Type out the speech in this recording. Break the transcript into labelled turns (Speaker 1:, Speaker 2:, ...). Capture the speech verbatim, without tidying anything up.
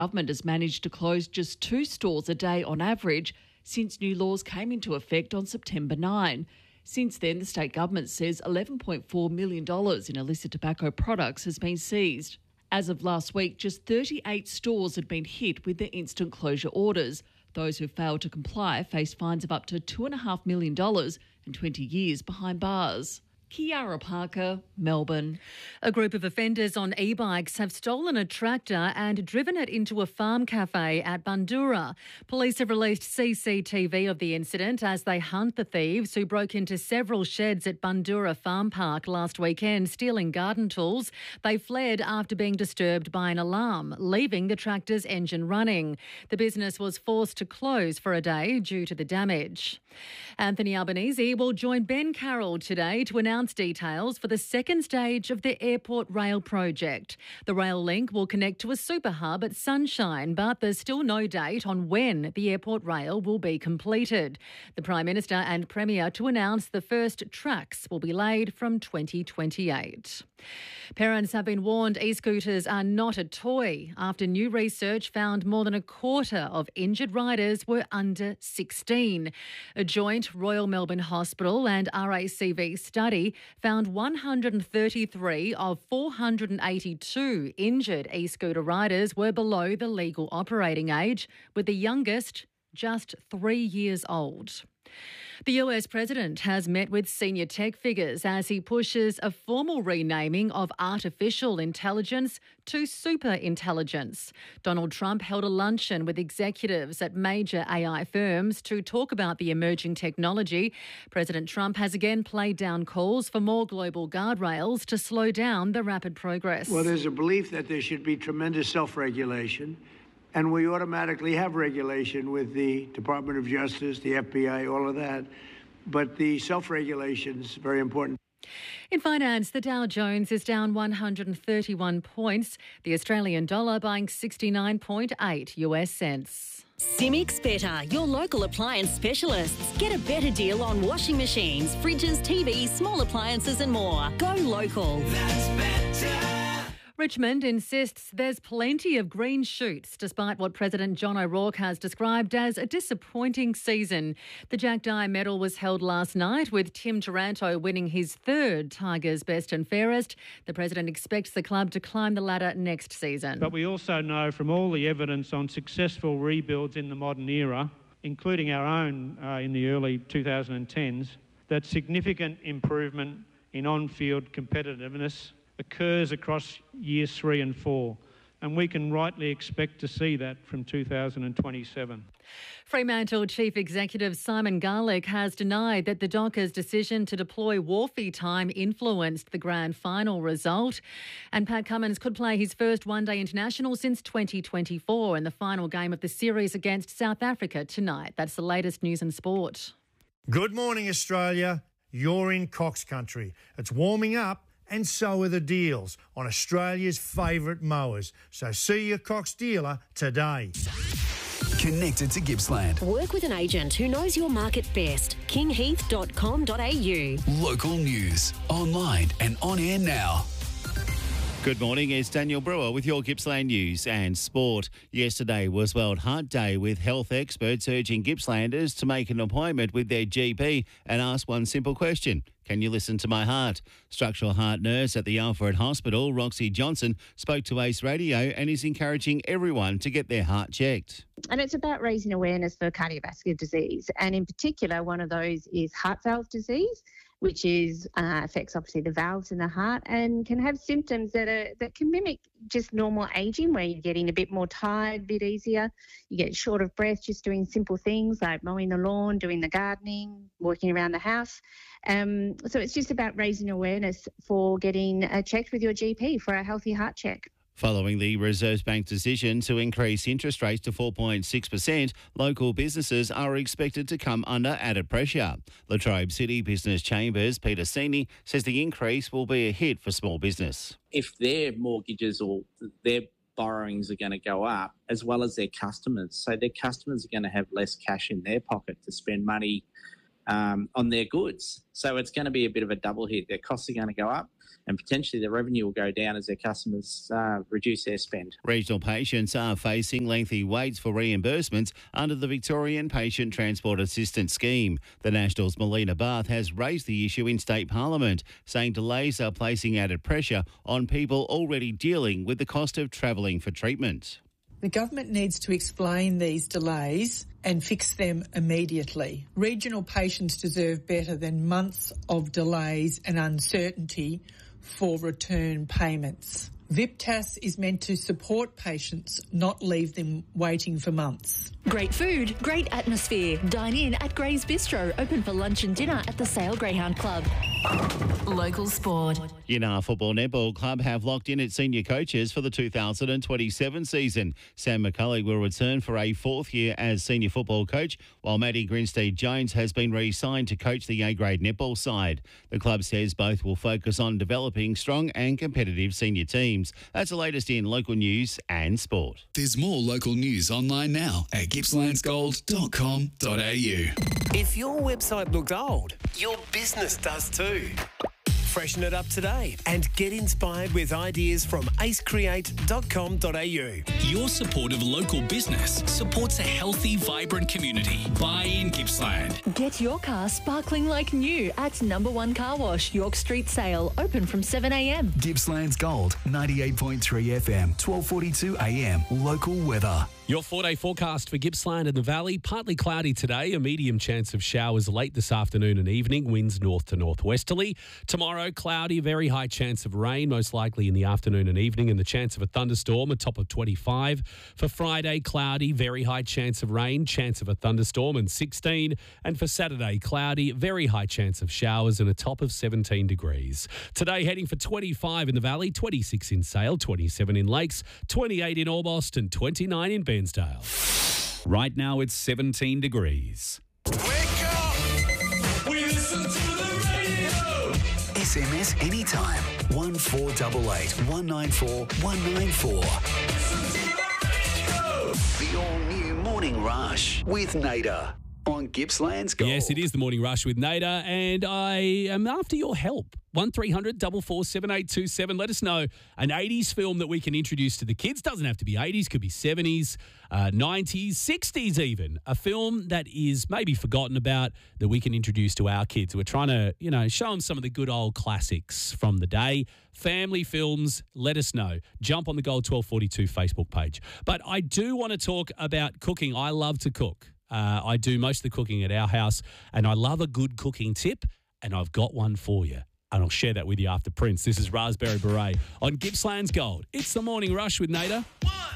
Speaker 1: government has managed to close just two stores a day on average since new laws came into effect on September ninth. Since then, the state government says eleven point four million dollars in illicit tobacco products has been seized. As of last week, just thirty-eight stores had been hit with the instant closure orders. Those who failed to comply face fines of up to two point five million dollars and twenty years behind bars. Kiara Parker, Melbourne.
Speaker 2: A group of offenders on e-bikes have stolen a tractor and driven it into a farm cafe at Bundoora. Police have released C C T V of the incident as they hunt the thieves who broke into several sheds at Bundoora Farm Park last weekend, stealing garden tools. They fled after being disturbed by an alarm, leaving the tractor's engine running. The business was forced to close for a day due to the damage. Anthony Albanese will join Ben Carroll today to announce details for the second stage of the Airport Rail project. The rail link will connect to a super hub at Sunshine, but there's still no date on when the Airport Rail will be completed. The Prime Minister and Premier to announce the first tracks will be laid from twenty twenty-eight. Parents have been warned e-scooters are not a toy after new research found more than a quarter of injured riders were under sixteen. A joint Royal Melbourne Hospital and R A C V study found one hundred thirty-three of four hundred eighty-two injured e-scooter riders were below the legal operating age, with the youngest just three years old. The U S president has met with senior tech figures as he pushes a formal renaming of artificial intelligence to super intelligence. Donald Trump held a luncheon with executives at major A I firms to talk about the emerging technology. President Trump has again played down calls for more global guardrails to slow down the rapid progress.
Speaker 3: Well, there's a belief that there should be tremendous self-regulation. And we automatically have regulation with the Department of Justice, the F B I, all of that. But the self-regulation is very important.
Speaker 2: In finance, the Dow Jones is down one hundred thirty-one points. The Australian dollar buying sixty-nine point eight US cents.
Speaker 4: Simics Better, your local appliance specialists. Get a better deal on washing machines, fridges, T Vs, small appliances and more. Go local.
Speaker 5: That's better.
Speaker 2: Richmond insists there's plenty of green shoots despite what President John O'Rourke has described as a disappointing season. The Jack Dye medal was held last night with Tim Taranto winning his third Tigers Best and Fairest. The President expects the club to climb the ladder next season.
Speaker 6: But we also know from all the evidence on successful rebuilds in the modern era, including our own uh, in the early two thousand tens, that significant improvement in on-field competitiveness occurs across years three and four, and we can rightly expect to see that from two thousand twenty-seven.
Speaker 2: Fremantle Chief Executive Simon Garlick has denied that the Dockers' decision to deploy Wharfie time influenced the grand final result. And Pat Cummins could play his first one-day international since twenty twenty-four in the final game of the series against South Africa tonight. That's the latest news and sport.
Speaker 7: Good morning, Australia. You're in Cox Country. It's warming up, and so are the deals on Australia's favourite mowers. So see your Cox dealer today.
Speaker 5: Connected to Gippsland.
Speaker 4: Work with an agent who knows your market best. king heath dot com dot a u.
Speaker 5: Local news, online and on air now.
Speaker 8: Good morning, it's Daniel Brewer with your Gippsland news and sport. Yesterday was World Heart Day, with health experts urging Gippslanders to make an appointment with their G P and ask one simple question: can you listen to my heart? Structural heart nurse at the Alfred Hospital, Roxy Johnson, spoke to Ace Radio and is encouraging everyone to get their heart checked.
Speaker 9: And it's about raising awareness for cardiovascular disease. And in particular, one of those is heart valve disease, which is uh, affects obviously the valves in the heart and can have symptoms that are that can mimic just normal aging, where you're getting a bit more tired, a bit easier. You get short of breath just doing simple things like mowing the lawn, doing the gardening, walking around the house. Um, so it's just about raising awareness for getting uh, checked with your G P for a healthy heart check.
Speaker 8: Following the Reserve Bank's decision to increase interest rates to four point six percent, local businesses are expected to come under added pressure. Latrobe City Business Chambers' Peter Sini says the increase will be a hit for small business.
Speaker 10: If their mortgages or their borrowings are going to go up, as well as their customers, so their customers are going to have less cash in their pocket to spend money um, on their goods. So it's going to be a bit of a double hit. Their costs are going to go up, and potentially their revenue will go down as their customers uh, reduce their spend.
Speaker 8: Regional patients are facing lengthy waits for reimbursements under the Victorian Patient Transport Assistance Scheme. The National's Melina Barth has raised the issue in State Parliament, saying delays are placing added pressure on people already dealing with the cost of travelling for treatment.
Speaker 11: The government needs to explain these delays and fix them immediately. Regional patients deserve better than months of delays and uncertainty for return payments. VIPTAS is meant to support patients, not leave them waiting for months.
Speaker 12: Great food, great atmosphere. Dine in at Gray's Bistro, open for lunch and dinner at the Sale Greyhound Club. Local sport.
Speaker 8: Yinnar Football Netball Club have locked in its senior coaches for the two thousand twenty-seven season. Sam McCullough will return for a fourth year as senior football coach, while Maddie Grinstead-Jones has been re-signed to coach the A-grade netball side. The club says both will focus on developing strong and competitive senior teams. That's the latest in local news and sport.
Speaker 5: There's more local news online now at gippslands gold dot com dot a u.
Speaker 13: If your website looks old, your business does too. Freshen it up today and get inspired with ideas from ace create dot com dot a u.
Speaker 5: Your support of local business supports a healthy, vibrant community. Buy in Gippsland.
Speaker 12: Get your car sparkling like new at Number One Car Wash, York Street Sale, open from seven a m.
Speaker 5: Gippsland's Gold, ninety-eight point three F M, twelve forty-two a m. Local weather.
Speaker 14: Your four-day forecast for Gippsland and the Valley. Partly cloudy today, a medium chance of showers late this afternoon and evening, winds north to northwesterly. Tomorrow, cloudy, very high chance of rain, most likely in the afternoon and evening, and the chance of a thunderstorm, a top of twenty-five. For Friday, cloudy, very high chance of rain, chance of a thunderstorm, and sixteen. And for Saturday, cloudy, very high chance of showers, and a top of seventeen degrees. Today, heading for twenty-five in the Valley, twenty-six in Sale, twenty-seven in Lakes, twenty-eight in Orbost, and twenty-nine in Bairnsdale.
Speaker 15: Right now it's seventeen degrees.
Speaker 5: Wake up! We listen to the radio! S M S anytime. one four eight eight, one nine four, one nine four. Listen to the radio! The all-new Morning Rush with Nader on Gippsland's Gold.
Speaker 14: Yes, it is the Morning Rush with Nader, and I am after your help. one three hundred, four four seven, eight two seven. Let us know an eighties film that we can introduce to the kids. Doesn't have to be eighties, could be seventies, uh, nineties, sixties even. A film that is maybe forgotten about that we can introduce to our kids. We're trying to, you know, show them some of the good old classics from the day. Family films, let us know. Jump on the Gold twelve forty-two Facebook page. But I do want to talk about cooking. I love to cook. Uh, I do most of the cooking at our house, and I love a good cooking tip, and I've got one for you. And I'll share that with you after Prince. This is Raspberry Beret on Gippsland's Gold. It's the Morning Rush with Nader.
Speaker 5: One.